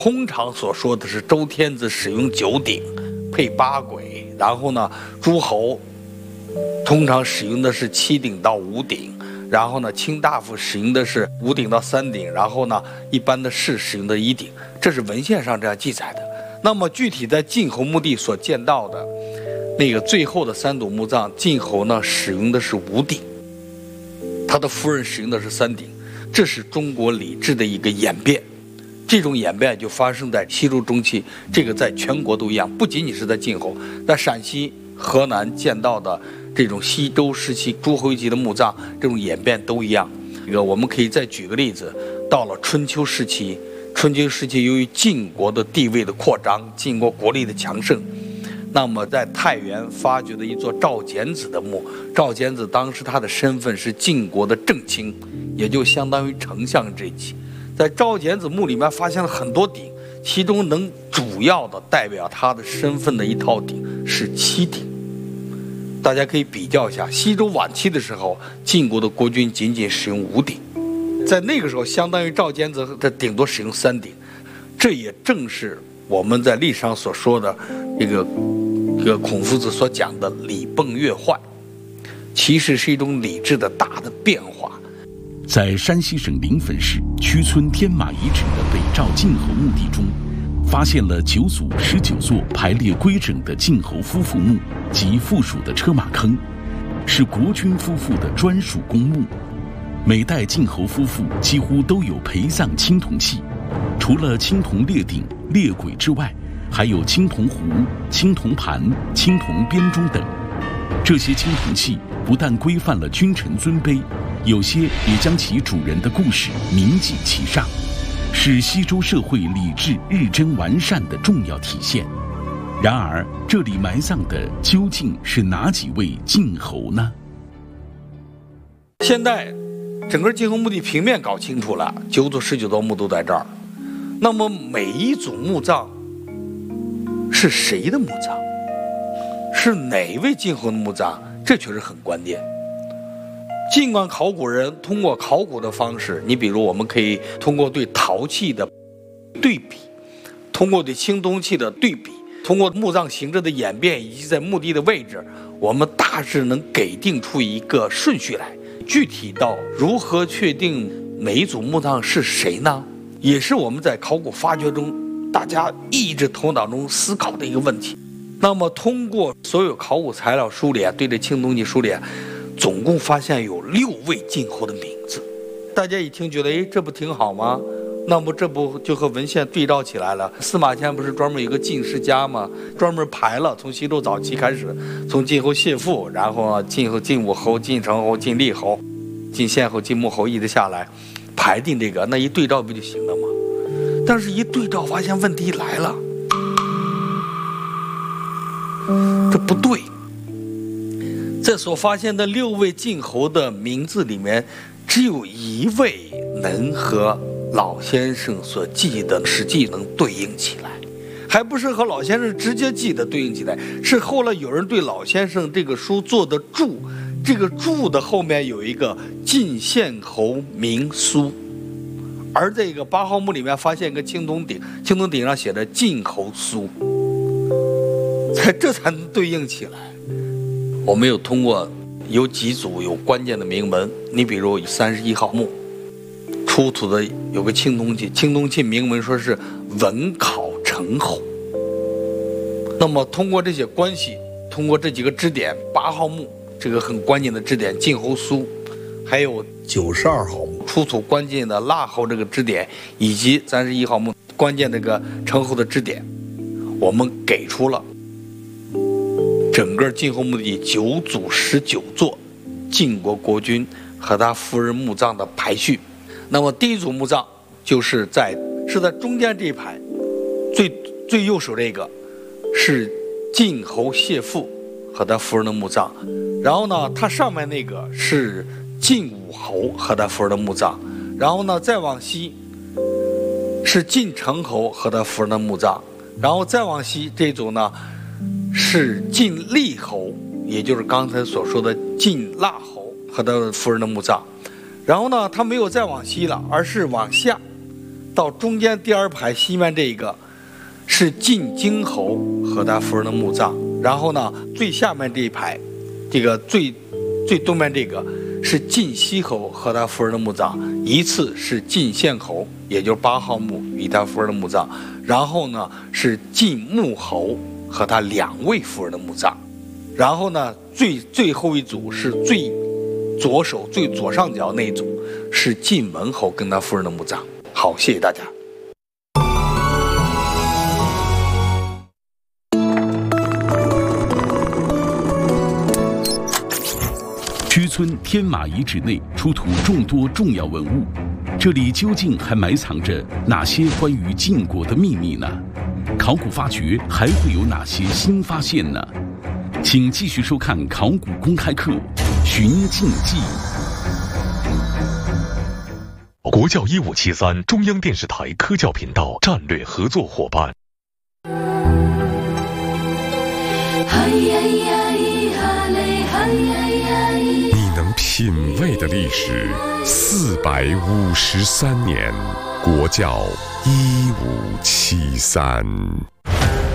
通常所说的是周天子使用9鼎配8簋，然后呢，诸侯通常使用的是7鼎到5鼎，然后呢，卿大夫使用的是5鼎到3鼎，然后呢，一般的士使用的1鼎，这是文献上这样记载的。那么具体在晋侯墓地所见到的那个最后的3堵墓葬，晋侯呢使用的是5鼎，他的夫人使用的是3鼎，这是中国礼制的一个演变。这种演变就发生在西周中期，这个在全国都一样，不仅仅是在晋侯，在陕西、河南见到的这种西周时期诸侯级的墓葬，这种演变都一样。我们可以再举个例子，到了春秋时期，由于晋国的地位的扩张，晋国国力的强盛，那么在太原发掘的一座赵简子的墓，赵简子当时他的身份是晋国的正卿，也就相当于丞相这一级。在赵简子墓里面发现了很多鼎，其中能主要的代表他的身份的一套鼎是7鼎。大家可以比较一下，西周晚期的时候，晋国的国君仅仅使用5鼎，在那个时候相当于赵简子的顶多使用3鼎。这也正是我们在历史上所说的这个孔夫子所讲的礼崩乐坏，其实是一种礼制的大的变化。 在山西省临汾市屈村天马遗址的北赵晋侯墓地中，发现了9组19座排列规整的晋侯夫妇墓及附属的车马坑，是国君夫妇的专属公墓。每代晋侯夫妇几乎都有陪葬青铜器，除了青铜列鼎、列簋之外，还有青铜壶、青铜盘、青铜编钟等。这些青铜器不但规范了君臣尊卑，有些也将其主人的故事铭记其上，是西周社会礼制日臻完善的重要体现。然而，这里埋葬的究竟是哪几位晋侯呢？ 现在整个晋侯墓地平面搞清楚了，9组19座墓都在这儿。那么每一组墓葬是谁的墓葬？是哪位晋侯的墓葬？这确实很关键。尽管考古人通过考古的方式，你比如我们可以通过对陶器的对比，通过对青铜器的对比，通过墓葬形制的演变以及在墓地的位置，我们大致能给定出一个顺序来。具体到如何确定每一组墓葬是谁呢？也是我们在考古发掘中大家一直头脑中思考的一个问题。那么通过所有考古材料梳理，对这青铜器梳理，总共发现有6位晋侯的名字。大家一听觉得，这不挺好吗？那么这不就和文献对照起来了？司马迁不是专门有一个晋世家吗？专门排了从西周早期开始，从晋侯谢父，然后晋武侯、晋成侯、晋厉侯、晋献侯、晋穆侯一直下来排定这个，那一对照不就行了吗？但是一对照发现问题来了，这不对。在所发现的6位晋侯的名字里面，只有1位能和老先生所记的史记能对应起来，还不是和老先生直接记的对应起来，是后来有人对老先生这个书做的注，这个注的后面有一个晋献侯名苏，而这个8号墓里面发现一个青铜鼎，青铜鼎上写着晋侯苏，这才能对应起来。我们有通过有几组有关键的铭文，你比如31号墓出土的有个青铜器，青铜器铭文说是文考成侯。那么通过这些关系，通过这几个支点，8号墓这个很关键的支点晋侯苏，还有92号墓出土关键的腊侯这个支点，以及31号墓关键这个成侯的支点，我们给出了整个晋侯墓地9组19座晋国国君和他夫人墓葬的排序。那么第一组墓葬是在中间这一排最右手这个是晋侯谢父和他夫人的墓葬，然后呢它上面那个是晋武侯和他夫人的墓葬，然后呢再往西是晋成侯和他夫人的墓葬，然后再往西这组呢是晋厉侯，也就是刚才所说的晋腊侯和他夫人的墓葬。然后呢他没有再往西了，而是往下到中间第2排西面这个是晋京侯和他夫人的墓葬，然后呢，最下面这一排，这个最东面这个是晋西侯和他夫人的墓葬，依次是晋献侯，也就是8号墓与他夫人的墓葬，然后呢是晋穆侯和他2位夫人的墓葬，然后呢最后一组是最左手最左上角那一组是晋文侯跟他夫人的墓葬。好，谢谢大家。 屈村天马遗址内出土众多重要文物，这里究竟还埋藏着哪些关于晋国的秘密呢？考古发掘还会有哪些新发现呢？请继续收看考古公开课《寻晋记》。 国教1573中央电视台科教频道战略合作伙伴。 你能品味的历史453年，国教1573。